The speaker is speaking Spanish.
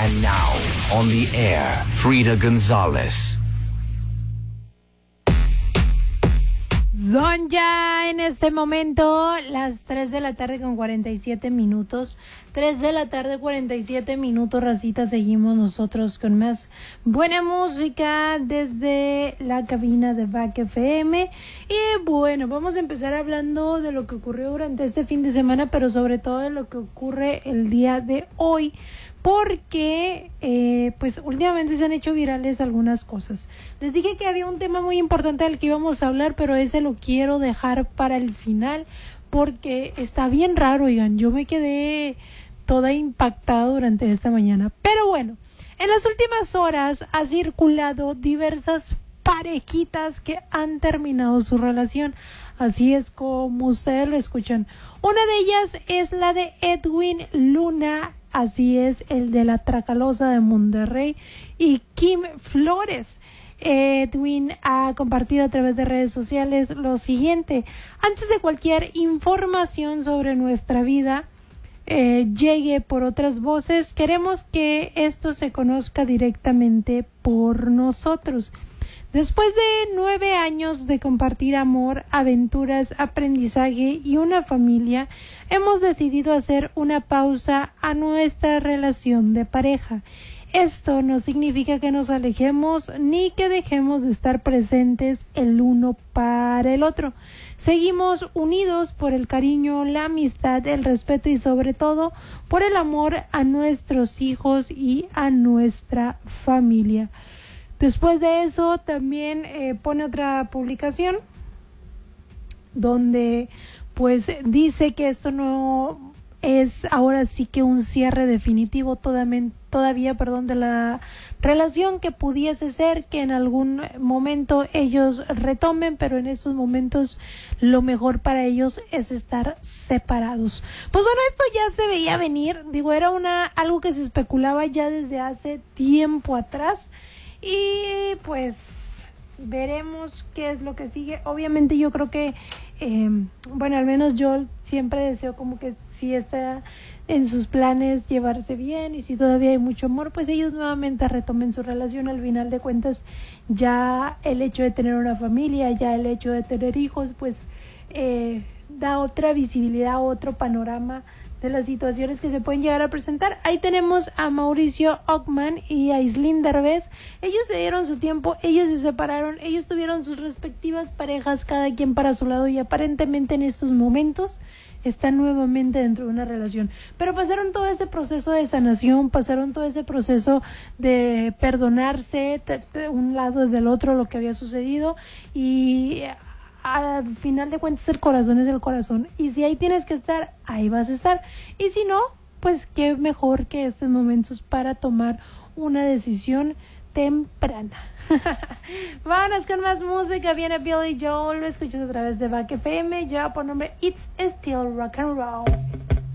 And now, on the air, Frida González. Son ya en este momento las 3 de la tarde con 47 minutos. 3 de la tarde 47 minutos, racita. Seguimos nosotros con más buena música desde la cabina de Back FM. Y bueno, vamos a empezar hablando de lo que ocurrió durante este fin de semana, pero sobre todo de lo que ocurre el día de hoy. Porque pues últimamente se han hecho virales algunas cosas. Les dije que había un tema muy importante del que íbamos a hablar, pero ese lo quiero dejar para el final porque está bien raro, oigan. Yo me quedé toda impactada durante esta mañana. Pero bueno, en las últimas horas ha circulado diversas parejitas que han terminado su relación. Así es como ustedes lo escuchan. Una de ellas es la de Edwin Luna. Así es, el de la Tracalosa de Monterrey, y Kim Flores. Edwin ha compartido a través de redes sociales lo siguiente: antes de cualquier información sobre nuestra vida llegue por otras voces, queremos que esto se conozca directamente por nosotros. Después de 9 años de compartir amor, aventuras, aprendizaje y una familia, hemos decidido hacer una pausa a nuestra relación de pareja. Esto no significa que nos alejemos ni que dejemos de estar presentes el uno para el otro. Seguimos unidos por el cariño, la amistad, el respeto y sobre todo por el amor a nuestros hijos y a nuestra familia. Después de eso también pone otra publicación donde pues dice que esto no es ahora sí que un cierre definitivo todavía de la relación, que pudiese ser que en algún momento ellos retomen, pero en estos momentos lo mejor para ellos es estar separados. Pues bueno, esto ya se veía venir, era algo que se especulaba ya desde hace tiempo atrás. Y pues veremos qué es lo que sigue. Obviamente yo creo que al menos yo siempre deseo como que si está en sus planes llevarse bien, y si todavía hay mucho amor, pues ellos nuevamente retomen su relación. Al final de cuentas, ya el hecho de tener una familia, ya el hecho de tener hijos, pues da otra visibilidad, otro panorama de las situaciones que se pueden llegar a presentar. Ahí tenemos a Mauricio Ockman y a Islín Derbez. Ellos se dieron su tiempo, ellos se separaron, ellos tuvieron sus respectivas parejas, cada quien para su lado, y aparentemente en estos momentos están nuevamente dentro de una relación. Pero pasaron todo ese proceso de sanación, pasaron todo ese proceso de perdonarse de un lado y del otro lo que había sucedido, y al final de cuentas el corazón es el corazón, y si ahí tienes que estar, ahí vas a estar, y si no, pues qué mejor que estos momentos para tomar una decisión temprana. Vámonos con más música. Viene Billy Joel, lo escuchas a través de Back FM, ya por nombre It's Still Rock and Roll.